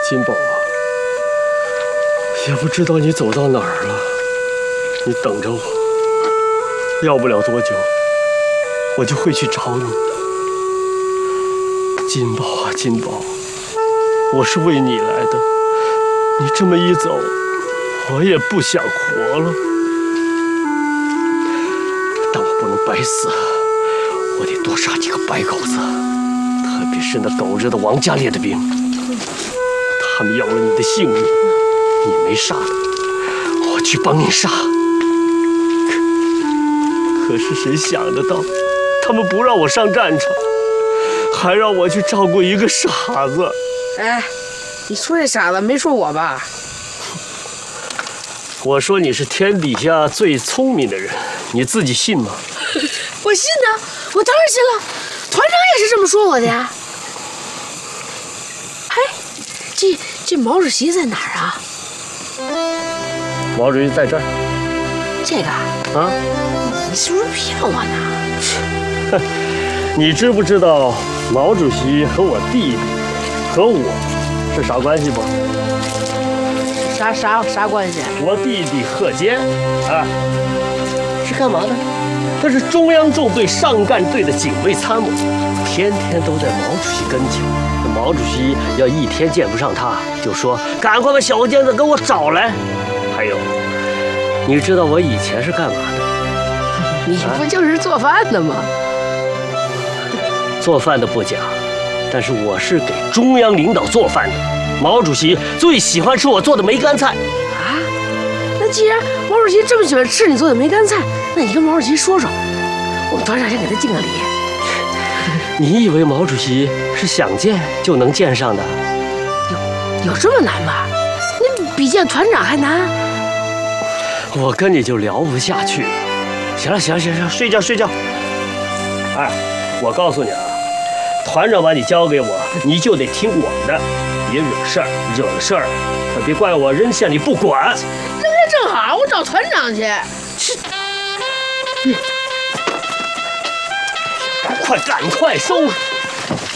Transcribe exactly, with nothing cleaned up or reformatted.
金宝啊，也不知道你走到哪儿了，你等着我，要不了多久，我就会去找你。金宝啊，金宝，我是为你来的，你这么一走，我也不想活了。但我不能白死，我得多杀几个白狗子，特别是那狗日的王家烈的兵。 他们要了你的性命，你没杀他，我去帮你杀。可可是谁想得到，他们不让我上战场，还让我去照顾一个傻子。 哎，你说这傻子没说我吧？ 我说你是天底下最聪明的人，你自己信吗？ 我信呢，我当然信了。团长也是这么说我的呀。哎。 这这毛主席在哪儿啊？ 毛主席在这儿。 这个啊？ 你是不是骗我呢？ 你知不知道毛主席和我弟弟和我是啥关系不？ 啥啥啥关系？ 我弟弟贺坚啊，是干嘛的？他是中央纵队上干队的警卫参谋，天天都在毛主席跟前。 毛主席要一天见不上他，就说赶快把小尖子给我找来。还有，你知道我以前是干嘛的？ 你不就是做饭的吗？ 做饭的不假，但是我是给中央领导做饭的。毛主席最喜欢吃我做的梅干菜。 啊，那既然毛主席这么喜欢吃你做的梅干菜，那你跟毛主席说说，我们团长先给他敬个礼。 你以为毛主席是想见就能见上的？ 有有这么难吗？那比见团长还难？ 我跟你就聊不下去了。行了行了行了，睡觉睡觉。哎，我告诉你啊，团长把你交给我，你就得听我的，别惹事儿，惹了事儿可别怪我扔下你不管。 那还正好，我找团长去。是。嗯快，赶快收拾！